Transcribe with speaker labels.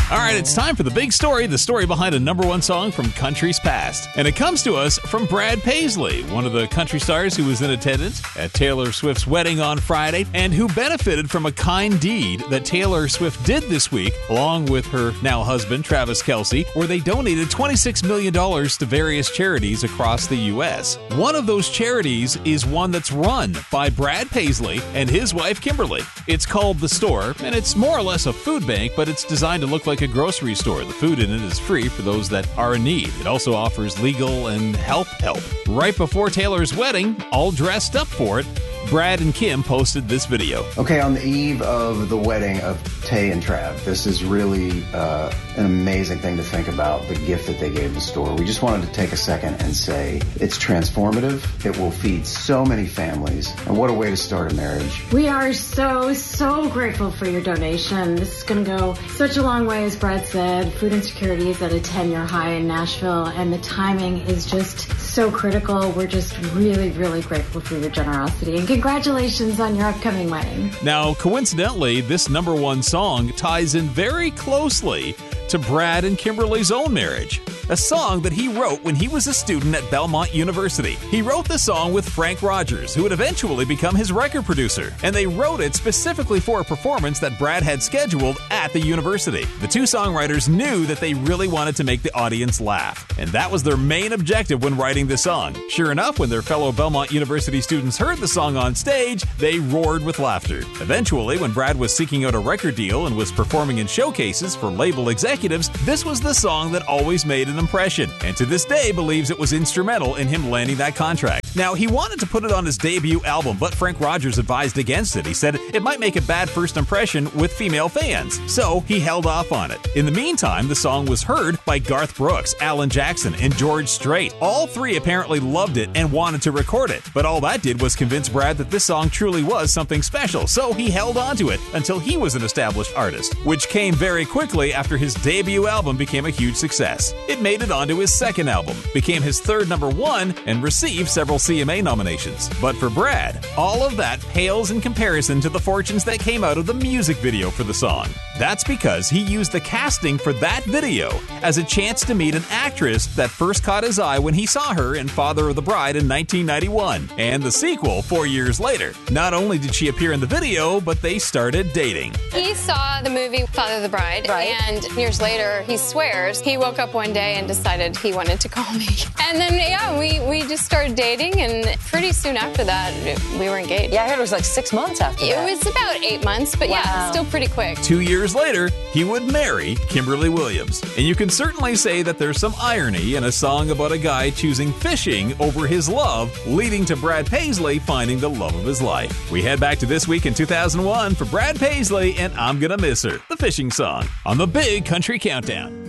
Speaker 1: All right, it's time for the big story, the story behind a number one song from country's past. And it comes to us from Brad Paisley, one of the country stars who was in attendance at Taylor Swift's wedding on Friday and who benefited from a kind deed that Taylor Swift did this week, along with her now husband, Travis Kelce, where they donated $26 million to various charities across the U.S. One of those charities is one that's run by Brad Paisley and his wife, Kimberly. It's called The Store, and it's more or less a food bank, but it's designed to look like a grocery store. The food in it is free for those that are in need. It also offers legal and health help. Right before Taylor's wedding, all dressed up for it, Brad and Kim posted this video.
Speaker 2: Okay, on the eve of the wedding of Tay and Trav, this is really an amazing thing to think about, the gift that they gave the store. We just wanted to take a second and say it's transformative. It will feed so many families, and what a way to start a marriage.
Speaker 3: We are so grateful for your donation. This is going to go such a long way, as Brad said. Food insecurity is at a 10-year high in Nashville, and the timing is just so critical. We're just really grateful for your generosity, and congratulations on your upcoming wedding.
Speaker 1: Now, coincidentally, this number one song ties in very closely to Brad and Kimberly's own marriage, a song that he wrote when he was a student at Belmont University. He wrote the song with Frank Rogers, who would eventually become his record producer, and they wrote it specifically for a performance that Brad had scheduled at the university. The two songwriters knew that they really wanted to make the audience laugh, and that was their main objective when writing the song. Sure enough, when their fellow Belmont University students heard the song on stage, they roared with laughter. Eventually, when Brad was seeking out a record deal and was performing in showcases for label executives, this was the song that always made an impression, and to this day believes it was instrumental in him landing that contract. Now, he wanted to put it on his debut album, but Frank Rogers advised against it. He said it might make a bad first impression with female fans, so he held off on it. In the meantime, the song was heard by Garth Brooks, Alan Jackson, and George Strait. All three apparently loved it and wanted to record it, but all that did was convince Brad that this song truly was something special, so he held on to it until he was an established artist, which came very quickly after his debut album became a huge success. It made it onto his second album, became his third number one, and received several CMA nominations. But for Brad, all of that pales in comparison to the fortunes that came out of the music video for the song. That's because he used the casting for that video as a chance to meet an actress that first caught his eye when he saw her in Father of the Bride in 1991, and the sequel 4 years later. Not only did she appear in the video, but they started dating.
Speaker 4: He saw the movie Father of the Bride, and years later, he swears, he woke up one day and decided he wanted to call me. And then, yeah, we just started dating, and pretty soon after that, we were engaged.
Speaker 5: Yeah, I heard it was like 6 months after that.
Speaker 4: It was about 8 months, but yeah, still pretty quick.
Speaker 1: 2 years later, he would marry Kimberly Williams. And you can certainly say that there's some irony in a song about a guy choosing fishing over his love, leading to Brad Paisley finding the love of his life. We head back to this week in 2001 for Brad Paisley and I'm Gonna Miss Her, the fishing song, on the Big Country Countdown.